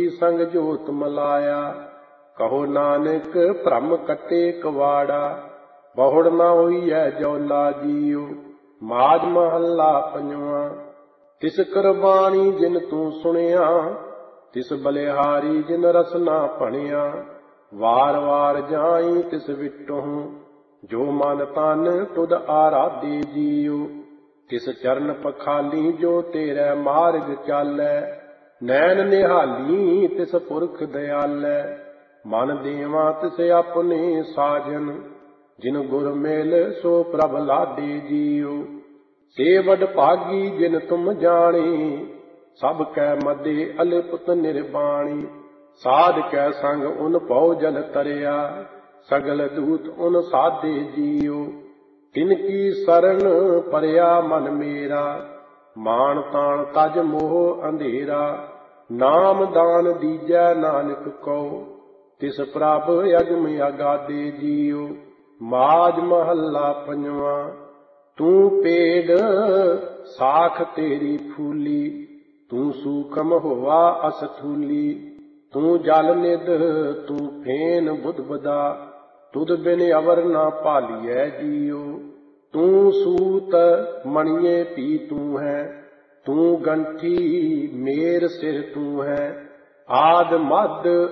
संग जोत मलाया। कहो नानक भ्रम कटे कवाड़ा, बहुड़ ना होइए जौला जियो। माज महला पंजवा। तिस कुरबानी जिन तू सुनिया, तिस बलिहारी जिन रसना भणिया। वार वार जाई तिस विटों, जो मन तन तुद आराधे जियो। तिस चरण पखाली जो तेरे मार्ग चालै, नैन निहाली तिस पुरख दयालै। मन देवा तिस अपने साजन, जिन गुर मेल सो प्रभ लादे जियो। से वड भागी जिन तुम जाने, सब कै मदे अलिपुत निर्बाणी। साध कै संग उन पौ जल तरिया, सगल दूत उन साधे जियो। तिनकी शरण परया मन मेरा, मान तान तज मोह अंधेरा। नाम दान दीजै नानक को, तिस प्रभ अगम अगाधे जियो। माज महला पंजवा। तू पेड़ साख तेरी फूली, तू सूखम होवा असथूली। तू जल निध तू फेन बुधबदा, तुद बिन अवर ना पालियै जियो। तू सूत मणिये पी तू है, तू गंठी मेर सिर तू है। आद मद